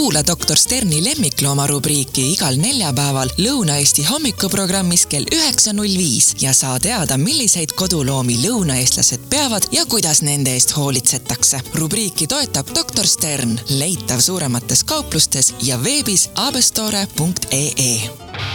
Kuula Dr. Sterni lemmiklooma rubriiki igal neljapäeval Lõuna-Eesti hommikuprogrammis kell 9.05 ja saa teada, milliseid koduloomi lõunaeestlased peavad ja kuidas nende eest hoolitsetakse. Rubriiki toetab Dr. Stern, leitav suuremates kauplustes ja veebis abestore.ee.